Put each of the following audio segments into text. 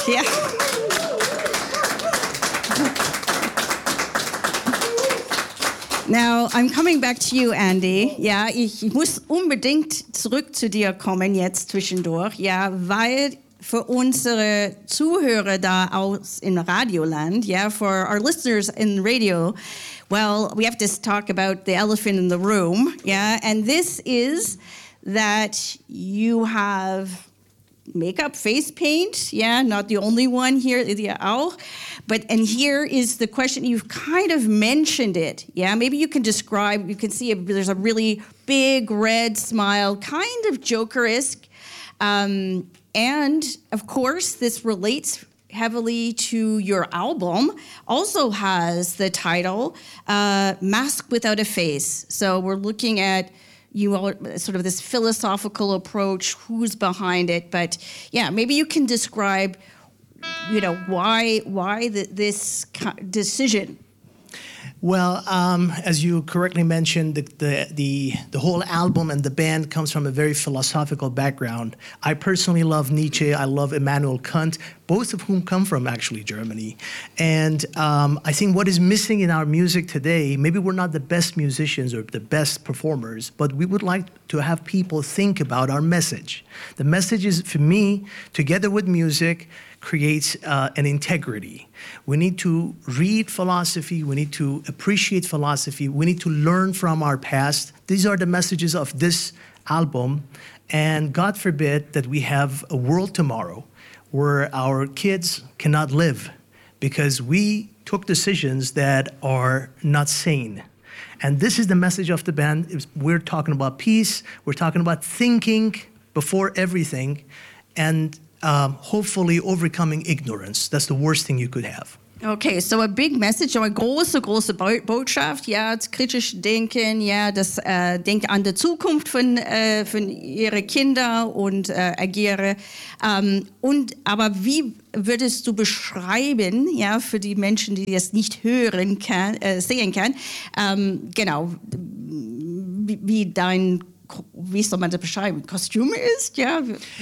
Yeah. Now, I'm coming back to you, Andy. Ja, ich muss unbedingt zurück zu dir kommen jetzt zwischendurch, ja, weil für unsere Zuhörer da aus in Radioland, yeah, for our listeners in radio, well, we have to talk about the elephant in the room, yeah, and this is that you have makeup, face paint, yeah, not the only one here, yeah, auch. And here is the question, you've kind of mentioned it, yeah, maybe you can describe, you can see there's a really big red smile, kind of Joker-esque, and of course, this relates heavily to your album, also has the title, Mask Without a Face. So we're looking at you all sort of this philosophical approach, who's behind it, but yeah, maybe you can describe, you know, why this decision. Well, as you correctly mentioned, the whole album and the band comes from a very philosophical background. I personally love Nietzsche. I love Immanuel Kant, both of whom come from actually Germany. And I think what is missing in our music today, maybe we're not the best musicians or the best performers, but we would like to have people think about our message. The message is, for me, together with music, creates an integrity. We need to read philosophy, we need to appreciate philosophy, we need to learn from our past. These are the messages of this album, and God forbid that we have a world tomorrow where our kids cannot live because we took decisions that are not sane. And this is the message of the band. We're talking about peace, we're talking about thinking before everything, and hopefully overcoming ignorance. That's the worst thing you could have. Okay, so a big message, eine große Botschaft, ja, das kritische Denken, ja, das Denken an die Zukunft von ihre Kinder und agiere. Aber wie würdest du beschreiben, ja, für die Menschen, die das nicht sehen können, genau, wie dein wie soll man das beschreiben? Kostüm ist, ja.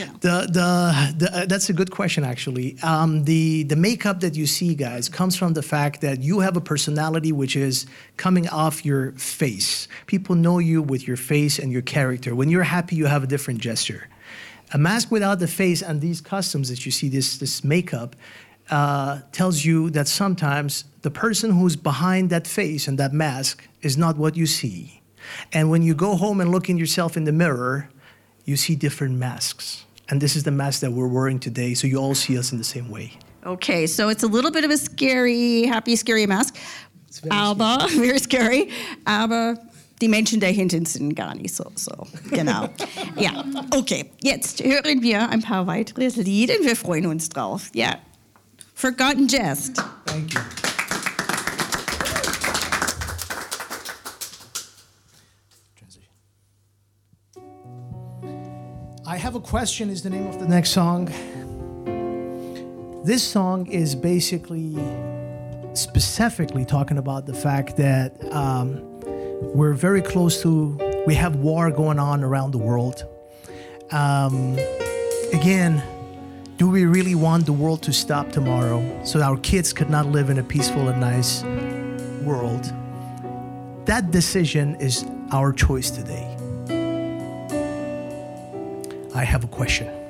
That's a good question, actually. The makeup that you see, guys, comes from the fact that you have a personality which is coming off your face. People know you with your face and your character. When you're happy, you have a different gesture. A mask without the face and these costumes that you see, this makeup, tells you that sometimes the person who's behind that face and that mask is not what you see. And when you go home and look in yourself in the mirror, you see different masks. And this is the mask that we're wearing today, so you all see us in the same way. Okay, so it's a little bit of a happy, scary mask. Aber, very scary. Aber die Menschen dahinter sind gar nicht so. Genau. Ja, okay. Jetzt hören wir ein paar weitere Lieder. Wir freuen uns drauf. Ja. Forgotten Jest. Thank you. I Have a Question is the name of the next song. This song is basically specifically talking about the fact that we're very close to, we have war going on around the world. Again, do we really want the world to stop tomorrow so our kids could not live in a peaceful and nice world? That decision is our choice today. I have a question.